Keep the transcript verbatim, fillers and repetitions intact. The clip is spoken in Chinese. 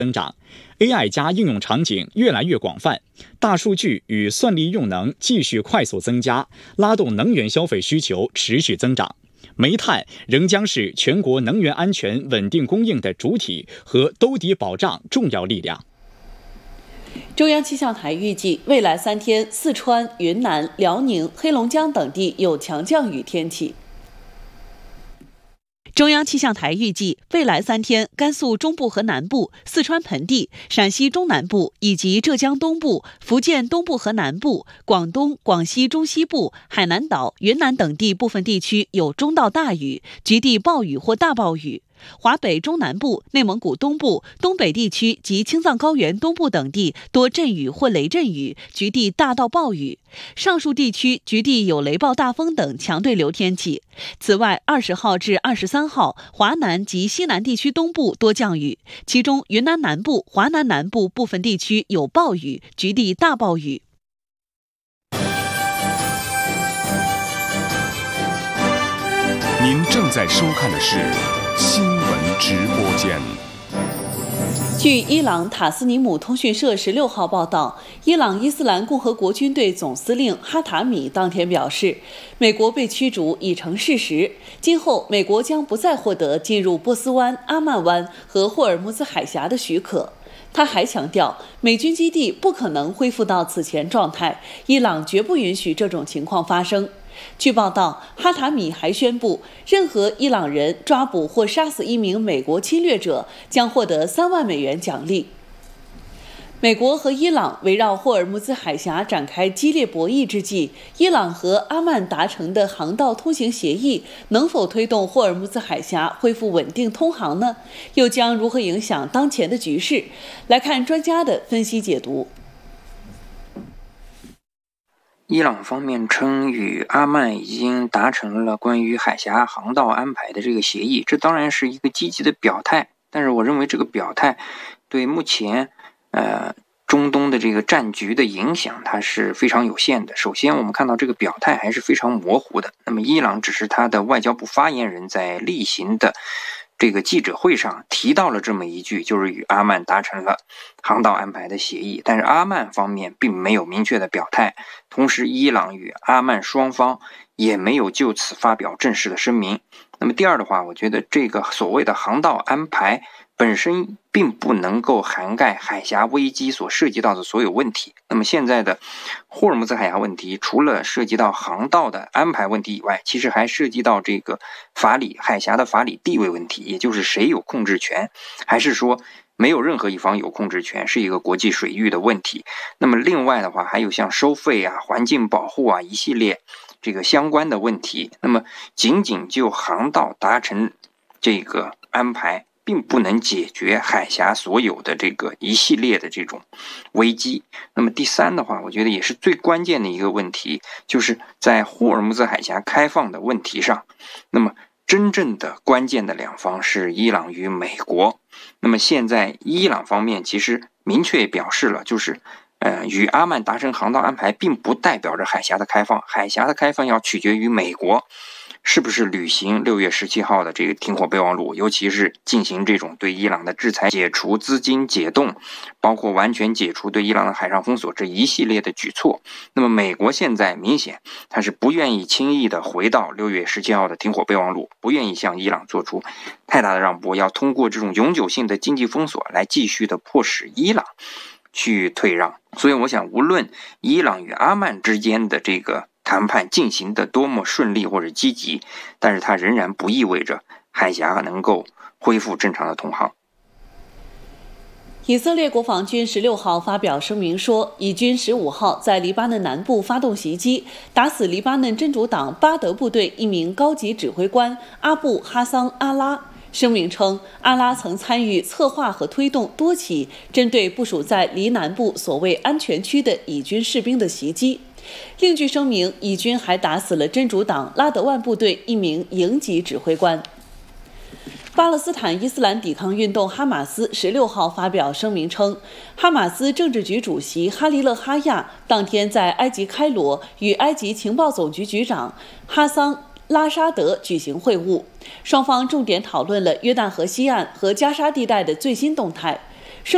增长 ，A I 加应用场景越来越广泛，大数据与算力用能继续快速增加，拉动能源消费需求持续增长。煤炭仍将是全国能源安全稳定供应的主体和兜底保障重要力量。 中央气象台预计，未来三天，四川、云南、辽宁、黑龙江等地有强降雨天气。中央气象台预计，未来三天，甘肃中部和南部、四川盆地、陕西中南部以及浙江东部、福建东部和南部、广东、广西中西部、海南岛、云南等地部分地区有中到大雨，局地暴雨或大暴雨。华北中南部、内蒙古东部、东北地区及青藏高原东部等地多阵雨或雷阵雨，局地大到暴雨。上述地区局地有雷暴大风等强对流天气。此外，二十号至二十三号，华南及西南地区东部多降雨，其中云南南部、华南南部部分地区有暴雨，局地大暴雨。 您正在收看的是新闻直播间。 据伊朗塔斯尼姆通讯社十六号报道，伊朗伊斯兰共和国军队总司令哈塔米当天表示，美国被驱逐已成事实，今后美国将不再获得进入波斯湾、阿曼湾和霍尔木兹海峡的许可。他还强调，美军基地不可能恢复到此前状态，伊朗绝不允许这种情况发生。据报道，哈塔米还宣布，任何伊朗人抓捕或杀死一名美国侵略者将获得三万美元奖励。美国和伊朗围绕霍尔木兹海峡展开激烈博弈之际，伊朗和阿曼达成的航道通行协议能否推动霍尔木兹海峡恢复稳定通航呢？又将如何影响当前的局势？来看专家的分析解读。 伊朗方面称，与阿曼已经达成了关于海峡航道安排的这个协议，这当然是一个积极的表态。但是我认为这个表态对目前呃中东的这个战局的影响，它是非常有限的。首先，我们看到这个表态还是非常模糊的。那么，伊朗只是他的外交部发言人在例行的这个记者会上提到了这么一句，就是与阿曼达成了航道安排的协议，但是阿曼方面并没有明确的表态，同时伊朗与阿曼双方也没有就此发表正式的声明。那么第二的话，我觉得这个所谓的航道安排本身并不能够涵盖海峡危机所涉及到的所有问题。那么现在的霍尔木兹海峡问题，除了涉及到航道的安排问题以外，其实还涉及到这个法理海峡的法理地位问题，也就是谁有控制权，还是说没有任何一方有控制权，是一个国际水域的问题。那么另外的话，还有像收费啊、环境保护啊一系列这个相关的问题。那么仅仅就航道达成这个安排，并不能解决海峡所有的这个一系列的这种危机。那么第三的话，我觉得也是最关键的一个问题，就是在霍尔木兹海峡开放的问题上，那么真正的关键的两方是伊朗与美国。那么现在伊朗方面其实明确表示了，就是呃，与阿曼达成航道安排并不代表着海峡的开放，海峡的开放要取决于美国是不是履行六月十七号的这个停火备忘录，尤其是进行这种对伊朗的制裁、解除资金解冻，包括完全解除对伊朗的海上封锁这一系列的举措。那么美国现在明显他是不愿意轻易的回到六月十七号的停火备忘录，不愿意向伊朗做出太大的让步，要通过这种永久性的经济封锁来继续的迫使伊朗去退让。所以我想，无论伊朗与阿曼之间的这个谈判进行的多么顺利或者积极，但是它仍然不意味着海峡能够恢复正常的通航。 以色列国防军十六号发表声明说，以军十五号在黎巴嫩南部发动袭击，打死黎巴嫩真主党巴德部队一名高级指挥官阿布哈桑阿拉。声明称，阿拉曾参与策划和推动多起针对部署在黎南部所谓安全区的以军士兵的袭击。另据声明，以军还打死了真主党拉德万部队一名营级指挥官。巴勒斯坦伊斯兰抵抗运动哈马斯十六号发表声明称，哈马斯政治局主席哈利勒哈亚当天在埃及开罗与埃及情报总局局长哈桑拉沙德举行会晤，双方重点讨论了约旦河西岸和加沙地带的最新动态。